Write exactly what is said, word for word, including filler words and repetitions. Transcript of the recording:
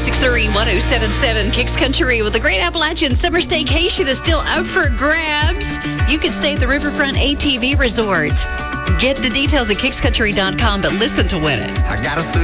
six three, one oh seven seven. Kicks Country with the Great Appalachian Summer Staycation is still out for grabs. You can stay at the Riverfront A T V Resort. Get the details at kicks country dot com, but listen to win it. I got a